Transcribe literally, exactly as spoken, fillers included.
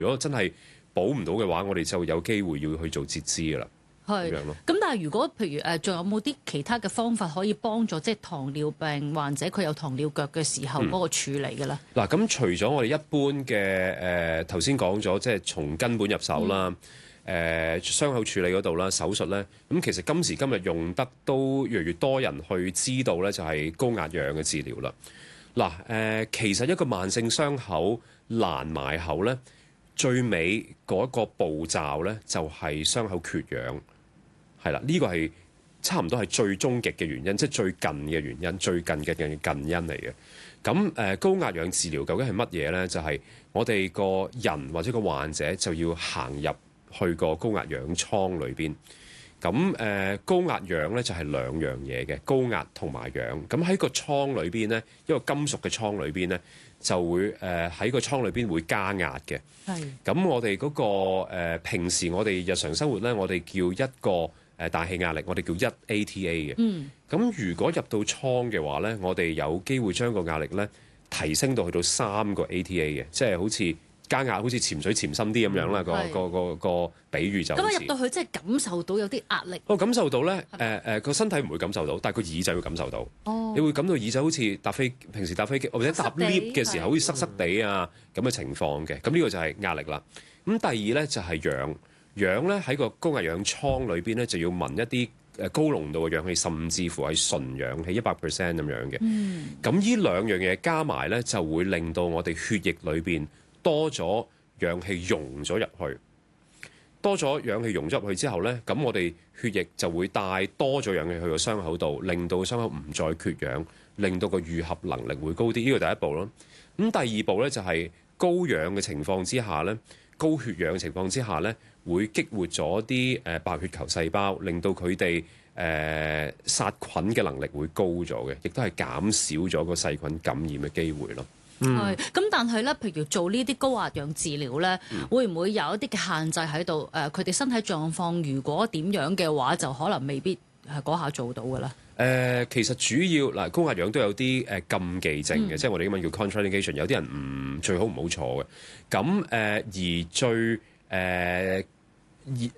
如果真係補唔到嘅話，我哋就有機會要去做截肢㗎啦。 係，咁但係如果譬如誒，仲有冇啲其他嘅方法可以幫助即係糖尿病患者佢有糖尿腳嘅時候嗰個處理嘅咧？ 嗱、嗯，咁除咗我哋一般嘅誒頭先講咗，即係從根本入手啦，誒、嗯、傷口處理嗰度啦，手術咧，咁其實今時今日用得都越嚟越多人去知道咧，就係高壓氧嘅治療啦。嗱、呃，誒其實一個慢性傷口難埋口咧，最尾嗰個步驟咧就係傷口缺氧。係啦，呢個係差唔多係最終極嘅原因，即係最近嘅原因，最近嘅近近因嚟嘅。咁誒高壓氧治療究竟係乜嘢呢？就係我哋個人或者個患者就要行入去個高壓氧艙裏邊。咁誒高壓氧咧就係兩樣嘢嘅，高壓同埋氧。咁喺個艙裏邊咧，一個金屬嘅艙裏邊咧，就會誒喺個艙裏邊會加壓嘅。係。咁我哋嗰個誒平時我哋日常生活咧，我哋叫一個誒大氣壓力，我哋叫一 A T A 嘅。嗯。咁如果入到艙嘅話咧，我哋有機會將個壓力咧提升到去到三個 A T A 嘅，即係好似加壓，好似潛水潛深啲咁樣啦。個個個個比喻就咁樣入到去，即係感受到有啲壓力。我感受到咧，誒誒個身體唔會感受到，但係個耳仔會感受到。哦。你會感到耳仔好似搭飛平時搭飛機或者搭 lift 嘅時候，好似塞塞地啊咁嘅情況嘅。咁呢個就係壓力啦。咁第二咧就係氧。氧咧喺個高壓氧艙裏邊咧，就要聞一啲誒高濃度嘅氧氣，甚至乎係純氧氣一百 percent 咁樣嘅。嗯。咁呢兩樣嘢加埋咧，就會令到我哋血液裏邊多咗氧氣溶咗入去。多咗氧氣溶咗入去之後咧，咁我哋血液就會帶多咗氧氣去個傷口度，令到傷口唔再缺氧，令到個愈合能力會高啲。呢個第一步咯。咁第二步咧就係高氧嘅情況之下咧，高血氧嘅情況之下咧，會激活咗啲誒白血球細胞，令到佢哋誒殺菌嘅能力會高咗嘅，亦都係減少咗個細菌感染嘅機會咯。嗯， 係。咁但係咧，譬如做呢啲高壓氧治療咧，嗯、會唔會有一啲嘅限制喺度？誒、呃，佢哋身體狀況如果點樣嘅話，就可能未必係嗰下做到嘅啦。誒、 呃，其實主要嗱高壓氧都有啲誒禁忌症嘅，嗯、即係我哋英文叫 contraindication， 有啲人唔最好唔好坐嘅。咁誒、呃、而最誒。呃